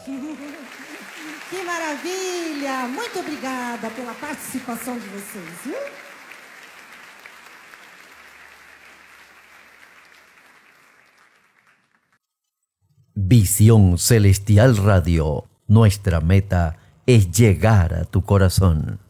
Que maravilha! Muito obrigada pela participação de vocês, viu? Visión Celestial Radio. Nuestra meta es llegar a tu corazón.